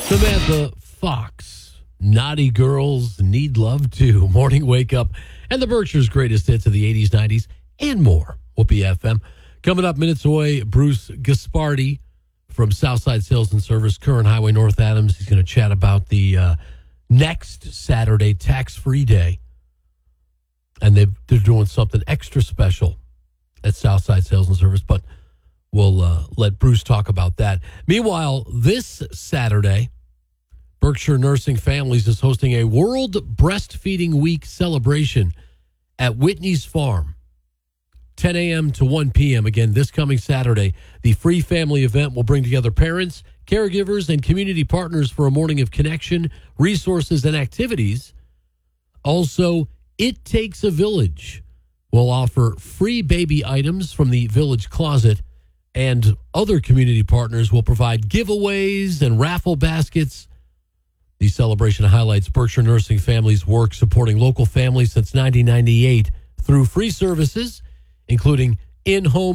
Samantha Fox, Naughty Girls Need Love Too, Morning Wake Up, and the Berkshire's greatest hits of the 80s, 90s, and more. Whoopee FM. Coming up minutes away, Bruce Gaspardi from Southside Sales and Service, Current Highway North Adams. He's going to chat about the next Saturday tax-free day. And they're doing something extra special at Southside Sales and Service, but we'll let Bruce talk about that. Meanwhile, this Saturday, Berkshire Nursing Families is hosting a World Breastfeeding Week celebration at Whitney's Farm, 10 a.m. to 1 p.m. Again, this coming Saturday, the free family event will bring together parents, caregivers, and community partners for a morning of connection, resources, and activities. Also, It Takes a Village will offer free baby items from the Village Closet, and other community partners will provide giveaways and raffle baskets. The celebration highlights Berkshire Nursing Families' work supporting local families since 1998 through free services, including in-home